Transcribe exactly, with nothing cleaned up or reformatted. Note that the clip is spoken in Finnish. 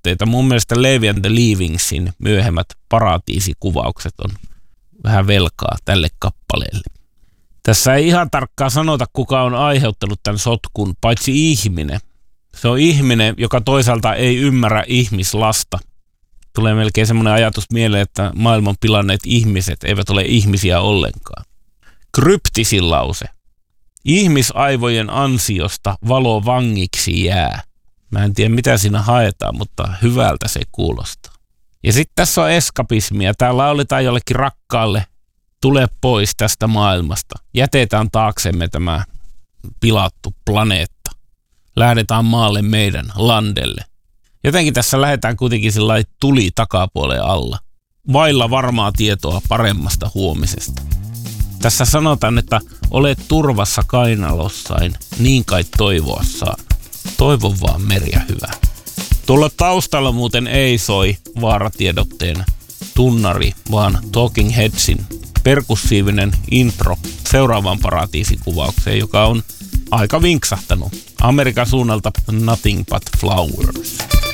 tuotteita. Mun mielestä Levi and the Leavingsin myöhemmät paratiisikuvaukset on vähän velkaa tälle kappaleelle. Tässä ei ihan tarkkaan sanota, kuka on aiheuttanut tämän sotkun, paitsi ihminen. Se on ihminen, joka toisaalta ei ymmärrä ihmislasta. Tulee melkein semmoinen ajatus mieleen, että maailman pilanneet ihmiset eivät ole ihmisiä ollenkaan. Kryptisin lause. Ihmisaivojen ansiosta valo vangiksi jää. Mä en tiedä mitä siinä haetaan, mutta hyvältä se kuulostaa. Ja sitten tässä on eskapismia. Täällä lauletaan jollekin rakkaalle, tule pois tästä maailmasta. Jätetään taaksemme tämä pilattu planeetta. Lähdetään maalle meidän landelle. Jotenkin tässä lähdetään kuitenkin sellainen tuli takapuolen alla. Vailla varmaa tietoa paremmasta huomisesta. Tässä sanotaan, että olet turvassa kainalossain, niin kai toivoa saan. Toivon vaan Merja hyvä. Tuolla taustalla muuten ei soi vaaratiedotteen tunnari, vaan Talking Headsin perkussiivinen intro seuraavaan paratiisikuvaukseen, joka on aika vinksahtanut. Amerikan suunnalta Nothing But Flowers.